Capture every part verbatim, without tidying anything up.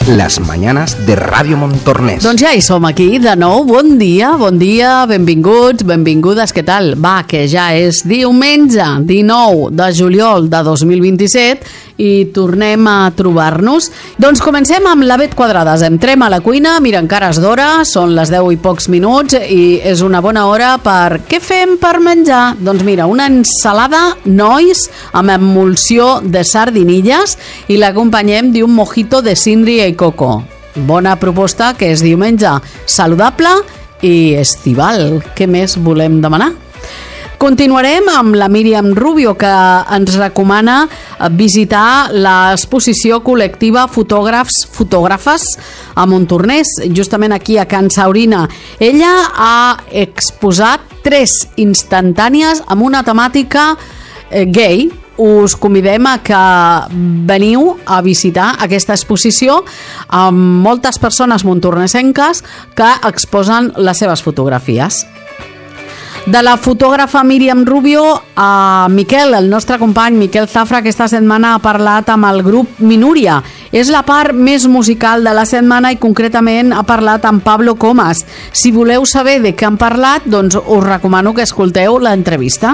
Las mañanas de Ràdio Montornès. Doncs ja hi som aquí de nou. Bon dia, bon dia, benvinguts, benvingudes, què tal? Va, que ja és diumenge, dinou de juliol de dos mil vint-i-set i tornem a trobar-nos. Doncs comencem amb la Bet Quadrades. Entrem a la cuina, mira, encara és d'hora, són les deu i pocs minuts i és una bona hora per... Què fem per menjar? Doncs mira, una ensalada nois amb emulsió de sardinilles i l'acompanyem d'un mojito de síndria i coco. Bona proposta, que és diumenge saludable i estival. Què més volem demanar? Continuarem amb la Míriam Rubio, que ens recomana visitar l'exposició col·lectiva Fotògrafs Fotògrafes a Montornès, justament aquí a Can Saurina. Ella ha exposat tres instantànies amb una temàtica eh, gay. Us convidem a que veniu a visitar aquesta exposició amb moltes persones montornesenques que exposen les seves fotografies. De la fotògrafa Míriam Rubio a Miquel, el nostre company Miquel Zafra, aquesta setmana ha parlat amb el grup Minúria. És la part més musical de la setmana i concretament ha parlat amb Pablo Comas. Si voleu saber de què han parlat, doncs us recomano que escolteu l'entrevista.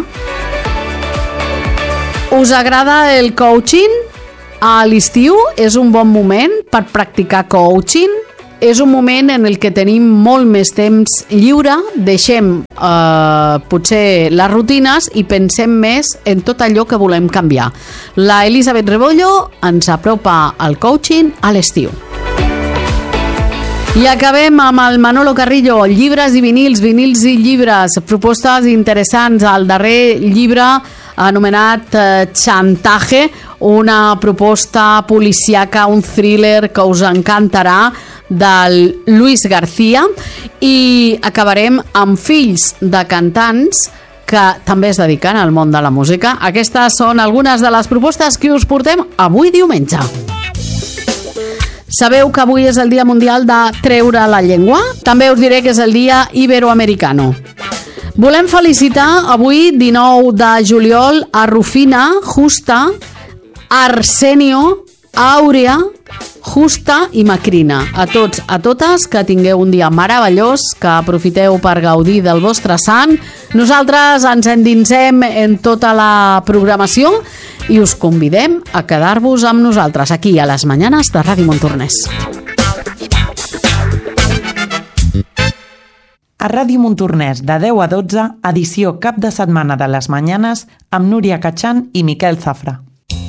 Us agrada el coaching? A l'estiu és un bon moment per practicar coaching. És un moment en el que tenim molt més temps lliure, deixem eh, potser les rutines i pensem més en tot allò que volem canviar. La Elisabet Rebollo ens apropa al coaching a l'estiu. I acabem amb el Manolo Carrillo, llibres i vinils, vinils i llibres, propostes interessants. El darrer llibre anomenat eh, Chantaje, una proposta policíaca, un thriller que us encantarà, del Luis García. I acabarem amb Fills de cantants que també es dediquen al món de la música. Aquestes són algunes de les propostes que us portem avui diumenge. Sabeu que avui és el Dia Mundial de Treure la Llengua? També us diré que és el Dia Iberoamericano. Volem felicitar avui, dinou de juliol, a Rufina, Justa, Arsenio, Àurea, Justa i Macrina. A tots, a totes, que tingueu un dia meravellós, que aprofiteu per gaudir del vostre sant. Nosaltres ens endinsem en tota la programació i us convidem a quedar-vos amb nosaltres aquí a les Mañanes de Ràdio Montornès. A Ràdio Montornès, de deu a dotze, edició cap de setmana de les Mañanes amb Núria Catxan i Miquel Zafra.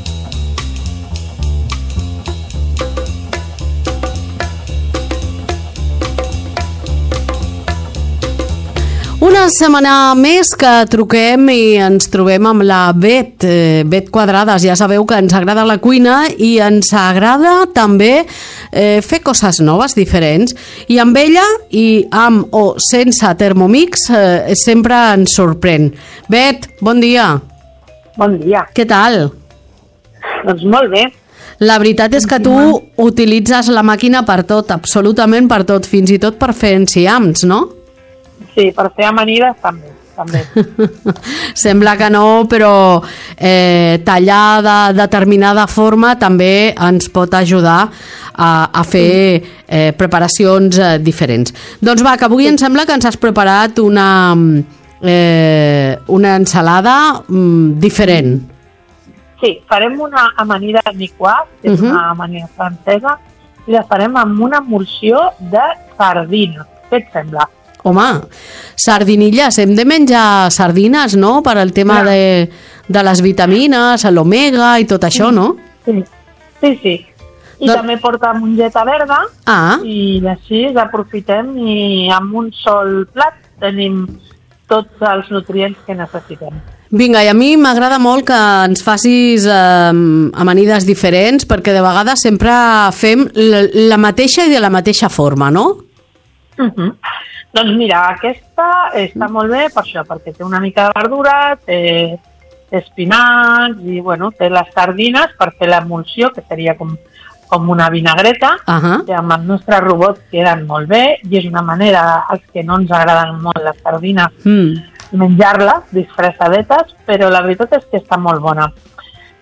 Una setmana més que truquem i ens trobem amb la Bet, eh, Bet Quadrades. Ja sabeu que ens agrada la cuina i ens agrada també eh, fer coses noves, diferents. I amb ella, i amb o sense Thermomix, eh, sempre ens sorprèn. Bet, bon dia. Bon dia. Què tal? Doncs molt bé. La veritat és que tu utilitzes la màquina per tot, absolutament per tot, fins i tot per fer enciams, no? Sí, per fer amanides també. també. Sembla que no, però eh, tallar de determinada forma també ens pot ajudar a, a fer eh, preparacions eh, diferents. Doncs va, que avui em sembla que ens has preparat una, eh, una ensalada mm, diferent. Sí, farem una amanida niquà, que és uh-huh. una amanida francesa, i la farem amb una emulsió de sardina. Què et sembla? Home, sardinilles, hem de menjar sardines, no?, per al tema de, de les vitamines, l'omega i tot això, no? Sí, sí, sí. I Do... també porta mongeta verda, ah. i així aprofitem i amb un sol plat tenim tots els nutrients que necessitem. Vinga, i a mi m'agrada molt que ens facis eh, amanides diferents, perquè de vegades sempre fem la, la mateixa i de la mateixa forma, no? Uh-huh. Doncs mira, aquesta està molt bé per això, perquè té una mica de verdura, té espinacs i bueno, té les sardines per fer l'emulsió, que seria com, com una vinagreta, uh-huh. que amb el nostre robot queden molt bé i és una manera, als que no ens agraden molt les sardines, mm. menjar-les disfressadetes, però la veritat és que està molt bona.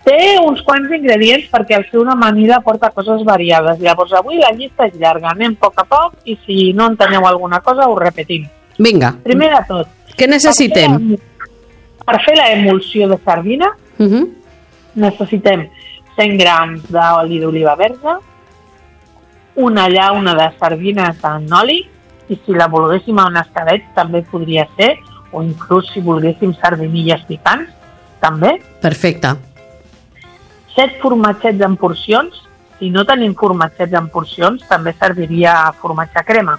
Té uns quants ingredients perquè al ser una amanida porta coses variades. Llavors avui la llista és llarga, anem a poc a poc i si no enteneu alguna cosa ho repetim. Vinga. Primer de tot, què necessitem? Per fer l'emulsió de sardina Uh -huh. necessitem cent grams d'oli d'oliva verda, una llauna de sardines en oli, i si la volguéssim en escadet també podria ser, o inclús si volguéssim sardinilles picants, també. Perfecte. set formatgets en porcions. Si no tenim formatgets en porcions, també serviria formatge crema.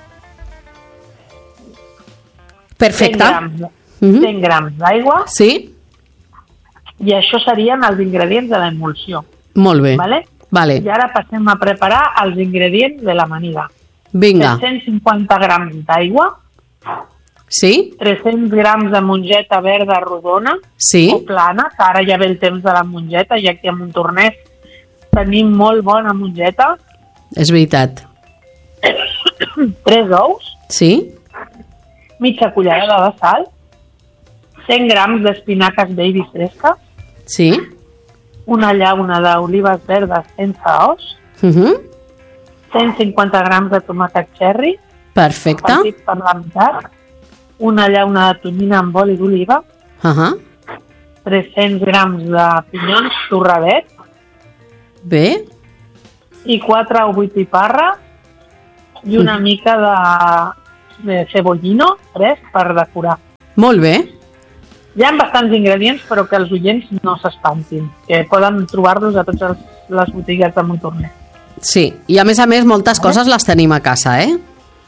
Perfecte. cent grams, Uh -huh. cent grams d'aigua, Sí? i això serien els ingredients de l'emulsió. Molt bé. Vale? Vale. I ara passem a preparar els ingredients de l'amanida. Vinga. set-cents cinquanta grams d'aigua, Sí? tres-cents grams de mongeta verda rodona Sí? o plana, que ara ja ve el temps de la mongeta, i aquí a Montornès tenim molt bona mongeta, És veritat. tres ous, Sí? mitja cullerada de sal, cent grams d'espinaques baby fresques, Sí? una llauna d'olives verdes sense os, Uh -huh. cent cinquanta grams de tomàquet cherry, Perfecte. partits per la meitat, una llauna de tonyina amb oli d'oliva, Uh -huh. tres-cents grams de pinyons torradets Bé. i quatre o vuit piparra i una mica de, de cebollino fresc per decorar. Molt bé. Hi ha bastants ingredients, però que els oients no s'espantin, que poden trobar-los a totes les botigues de Montornès. Sí. I a més a més, moltes coses les tenim a casa, eh?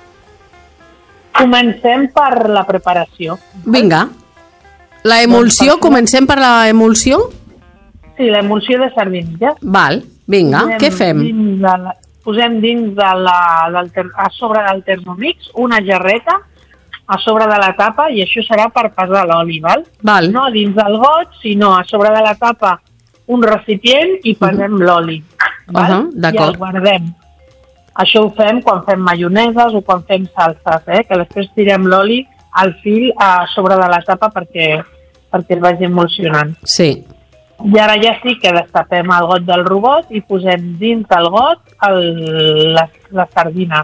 Comencem per la preparació. Vinga. La emulsió, Doncs, comencem per la emulsió? Sí, l'emulsió de sardinilles. Val. Vinga, Posem què fem? Dins de la, posem dins de la, del ter, a sobre del Thermomix una jarreta a sobre de la tapa, i això serà per pesar l'oli, val? Val. No dins del got, sinó a sobre de la tapa un recipient i pesem uh -huh. l'oli, val? Uh -huh, d'acord. I el guardem. Això ho fem quan fem maioneses o quan fem salses, eh? Que després tirem l'oli al fil a sobre de la tapa perquè, perquè el vagi emulsionant. Sí. I ara ja sí que destapem el got del robot i posem dins del got el, les, les sardines.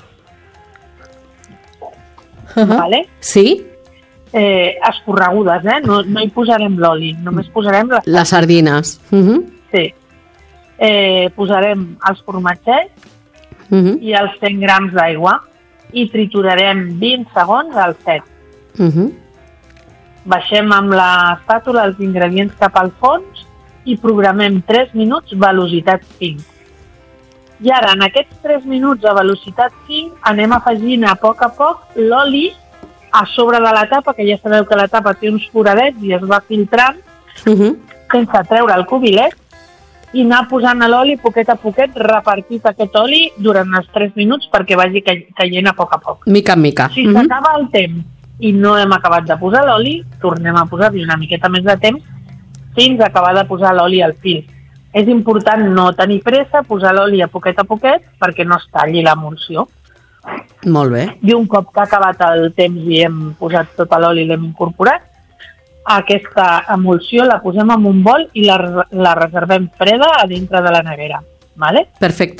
Uh -huh. Vale? Sí? Eh, escorregudes, eh? No, no hi posarem l'oli, només posarem les... Les sardines. Uh -huh. Sí. Eh, posarem els formatgets Uh -huh. i els cent grams d'aigua i triturarem vint segons al set. Uh -huh. Baixem amb l'espàtula els ingredients cap al fons i programem tres minuts velocitat cinc. I ara, en aquests tres minuts a velocitat cinc, anem afegint a poc a poc l'oli a sobre de la tapa, que ja sabeu que la tapa té uns foradets i es va filtrant Uh -huh. sense treure el cubilet, i anar posant l'oli poquet a poquet, repartit aquest oli durant els tres minuts perquè vagi caient a poc a poc. Mica en mica. Si Uh -huh. s'acaba el temps i no hem acabat de posar l'oli, tornem a posar-hi una miqueta més de temps fins a acabar de posar l'oli al fil. És important no tenir pressa, posar l'oli a poquet a poquet perquè no es talli l'emulsió. Molt bé. I un cop que ha acabat el temps i hem posat tot l'oli i l'hem incorporat, aquesta emulsió la posem en un bol i la, la reservem freda a dintre de la nevera. Vale? Perfecte.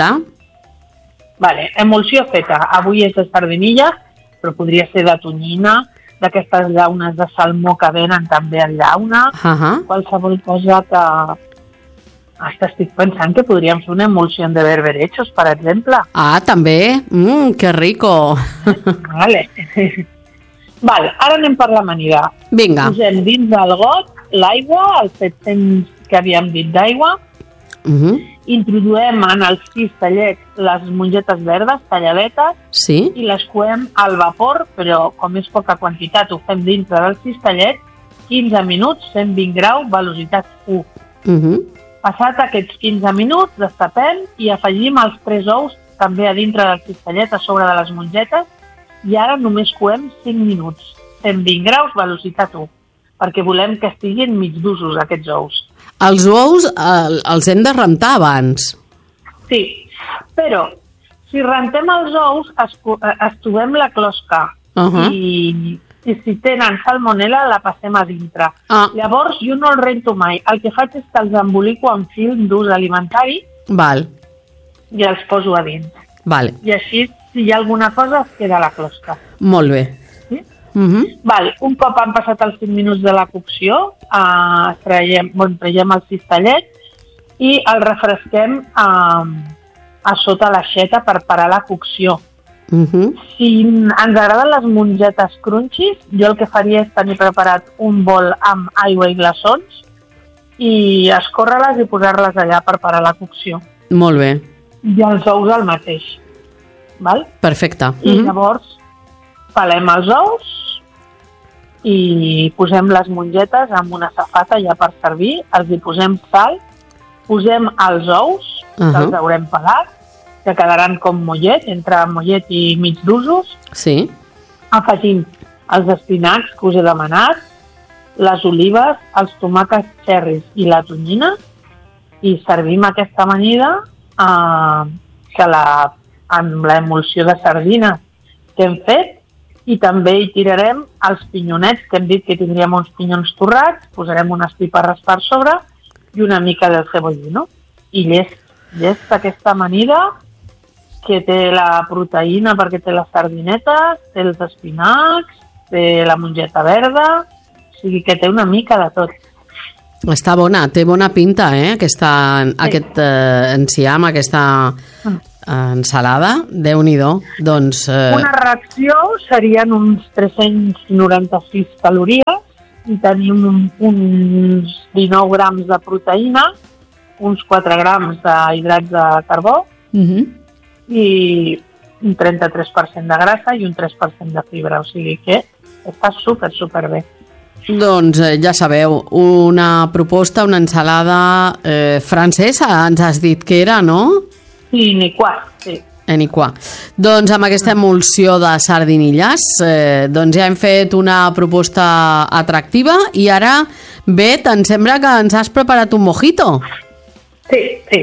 Vale, emulsió feta. Avui és de sardinilla, però podria ser de tonyina, d'aquestes llaunes de salmó que venen també en llauna, Uh -huh. qualsevol cosa que... Hasta estic pensant que podríem fer una emulsió de berberechos, per exemple. Ah, també? Mmm, que rico. Vale. Vale, ara anem per l'amanida. Vinga. Posem dins del got l'aigua, els set-cents que havíem dit d'aigua, Uh -huh. introduem en els cistellets les mongetes verdes talladetes Sí? i les coem al vapor, però com és poca quantitat ho fem dintre del cistellet, quinze minuts, cent vint graus, velocitat u. Uh -huh. Passat aquests quinze minuts, destapem i afegim els tres ous també a dintre del cistellet a sobre de les mongetes, i ara només coem cinc minuts, cent vint graus, velocitat u, perquè volem que estiguin mig d'usos aquests ous. Els ous eh, els hem de rentar abans. Sí, però si rentem els ous, estovem la closca Uh -huh. i, i si tenen salmonella la passem a dintre. Ah. Llavors jo no el rento mai. El que faig és que els embolico en film d'ús alimentari Val, i els poso a dins. vale. I així, si hi ha alguna cosa, es queda a la closca. Molt bé. Sí? Uh-huh. Vale. Un cop han passat els cinc minuts de la cocció, eh, traiem, bueno, traiem el cistellet i el refresquem eh, a sota l'aixeta per parar la cocció. Uh-huh. Si ens agraden les mongetes crunchies, jo el que faria és tenir preparat un bol amb aigua i glaçons i escórrer-les i posar-les allà per parar la cocció. Molt bé, I els ous el mateix. Val? perfecte. I Uh-huh. llavors pelem els ous i posem les mongetes amb una safata ja per servir, els hi posem sal, posem els ous, que Uh-huh. els haurem pelat, que quedaran com mollet, entre mollet i mig d'usos. Sí, Afegim els espinacs que us he demanat, les olives, els tomàquets xerris i la tonyina i servim aquesta amanida eh, que la, amb l'emulsió de sardina que hem fet i també hi tirarem els pinyonets, que hem dit que tindríem uns pinyons torrats, posarem unes piparres per sobre i una mica del cebollino. I llest, llest aquesta amanida que té la proteïna perquè té les sardinetes, té els espinacs, té la mongeta verda, o sigui que té una mica de tot. està bona, té bona pinta, eh? Aquesta, aquest eh, enciam, aquesta eh, ensalada, Déu-n'hi-do. Doncs, eh, Una ració serien uns tres-cents noranta-sis calories i tenim un, uns dinou grams de proteïna, uns quatre grams d'hidrats de carbó uh-huh. i un trenta-tres per cent de grassa i un tres per cent de fibra, o sigui que està super, super bé. Doncs eh, ja sabeu, una proposta, una ensalada eh, francesa, ens has dit que era, no? Sí, ni quart, sí. Eniquà. Doncs amb aquesta emulsió de sardinilles, eh, doncs ja hem fet una proposta atractiva i ara, Bet, em sembla que ens has preparat un mojito. Sí, sí.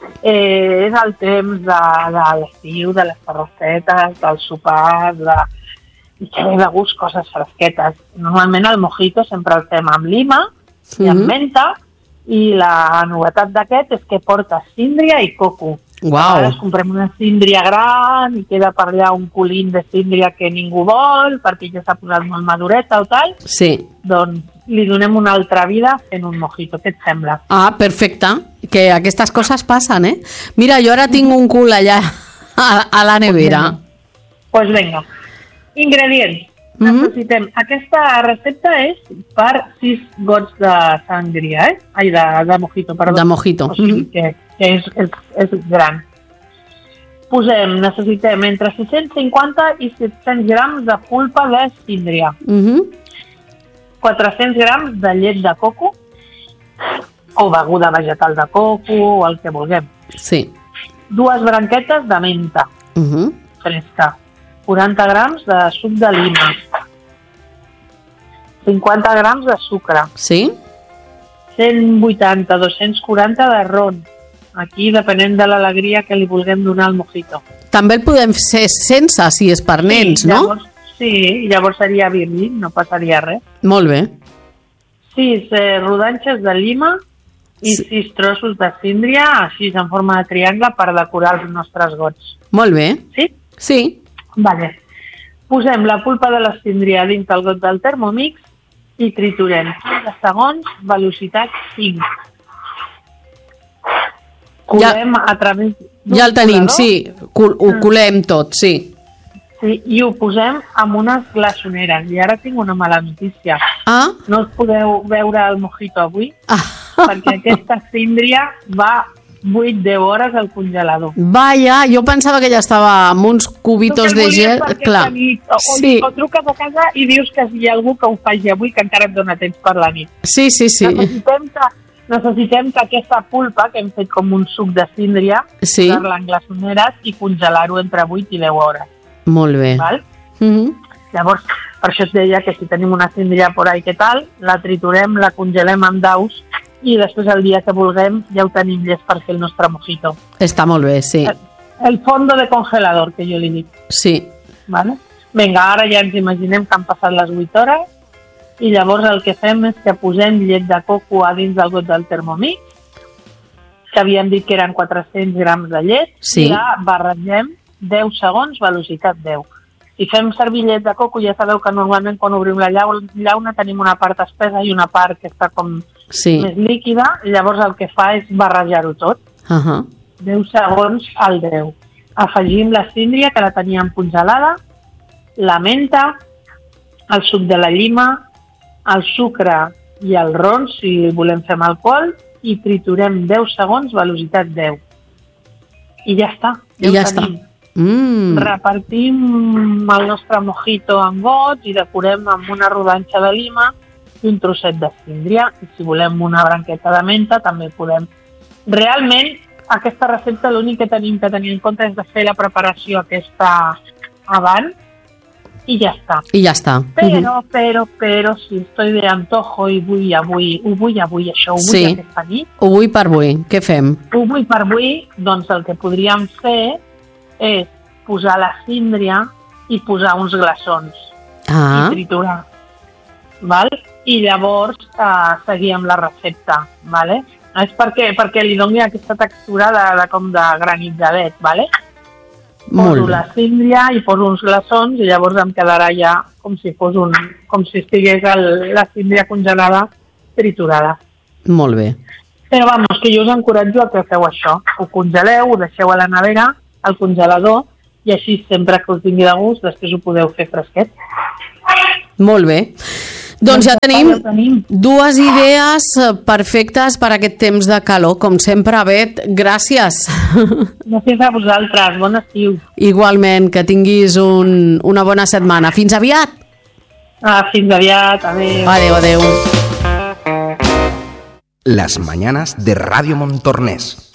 Eh, és el temps de, de l'estiu, de les terrassetes, del sopar, de... i que ve de gust coses fresquetes. Normalment el mojito sempre el fem amb lima i amb Mhm. menta i la novetat d'aquest és que porta síndria i coco. Uau. A vegades comprem una síndria gran i queda per allà un colín de síndria que ningú vol perquè ja s'ha posat molt madureta o tal, Sí. doncs li donem una altra vida fent un mojito. Què et sembla? Ah, perfecte. Que aquestes coses passen, eh? Mira, jo ara tinc un cul allà a, a la nevera. Doncs pues vinga. Ingredients. Mhm. Necessitem... Aquesta recepta és per sis gots de sangria, eh? Ai, de, de mojito, perdó. De mojito. O sigui Mhm. que, que és, és, és gran. Posem, necessitem entre sis-cents cinquanta i set-cents grams de pulpa de síndria, Mhm. quatre-cents grams de llet de coco o beguda vegetal de coco o el que vulguem, Sí. dues branquetes de menta Mhm. fresca, quaranta grams de suc de lima, cinquanta grams de sucre, Sí? cent vuitanta a dos-cents quaranta de ron. Aquí, depenent de l'alegria que li vulguem donar al mojito. També el podem fer sense, si és per nens, sí, no? Llavors, sí, llavors seria virgin, no passaria res. Molt bé. Sis eh, rodanxes de lima i Sí. sis trossos de síndria, així en forma de triangle, per decorar els nostres gots. Molt bé. Sí? Sí. Vale. Posem la pulpa de la síndria dins del got del Thermomix i triturem quinze segons, velocitat cinc. Colem a través d'un Ja el tenim, colador, sí. Col- Ho colem tot, sí. sí, i ho posem amb unes glaçoneres. I ara tinc una mala notícia. Ah, No us podeu veure el mojito avui, ah. perquè aquesta síndria va vuit a deu hores al congelador. Vaja, jo pensava que ja estava amb uns cubitos Tu que de volies gel. per aquesta Clar. nit, o, Sí. o, o truques a casa i dius que si hi ha algú que ho faci avui, que encara et dona temps per la nit. Sí, sí, sí. Necessitem que, necessitem que aquesta pulpa, que hem fet com un suc de síndria, Sí. posar-la en glaçoneres i congelar-ho entre vuit i deu hores. Molt bé. Val? Mhm. Llavors, per això et deia que si tenim una síndria por ahí, què tal, la triturem, la congelem amb daus i després el dia que vulguem ja ho tenim llest per fer el nostre mojito. Està molt bé, sí. El fondo de congelador, que jo li dic. Sí. ¿Vale? Vinga, ara ja ens imaginem que han passat les vuit hores i llavors el que fem és que posem llet de coco a dins del got del Thermomix, que havíem dit que eren quatre-cents grams de llet, Sí. i la barregem deu segons, velocitat deu. Si fem servir llet de coco, ja sabeu que normalment quan obrim la llau- llauna tenim una part espessa i una part que està com Sí. més líquida, llavors el que fa és barrejar-ho tot. Uh -huh. deu segons al deu. Afegim la síndria, que la teníem congelada, la menta, el suc de la llima, el sucre i el ron, si volem fer amb alcohol, i triturem deu segons, velocitat deu. I ja està. I ja està. Mm. Repartim el nostre mojito en gots i decorem amb una rodanxa de lima i un trosset de síndria. I si volem una branqueta de menta, també podem. Realment, aquesta recepta l'únic que tenim que tenir en compte és de fer la preparació aquesta abans i ja està. I ja està. Però, però, però, si estoy de antojo i vull avui, ho vull avui això, ho vull Sí. aquesta nit, Ho vull per avui. Què fem? ho vull per avui, doncs el que podríem fer és posar la síndria i posar uns glaçons Ah, i triturar. Val? I llavors eh, seguir amb la recepta. Vale? És perquè, perquè li doni aquesta textura de, de com de granitzadet. Vale? molt Poso bé. la síndria i poso uns glaçons i llavors em quedarà ja com si fos un, com si estigués el, la síndria congelada triturada. Molt bé. Però vamos, que jo us encoratjo a que feu això. Ho congeleu, ho deixeu a la nevera, al congelador, i així sempre que us vingui de gust, després ho podeu fer fresquet. Molt bé. Doncs ja tenim Ja tenim. dues idees eh, perfectes per aquest temps de calor. Com sempre, Bet, gràcies. Gràcies a vosaltres. Bon estiu. Igualment, que tinguis un, una bona setmana. Fins aviat. Ah, fins aviat. Adéu. Adéu, adéu. Las mañanas de Radio Montornés.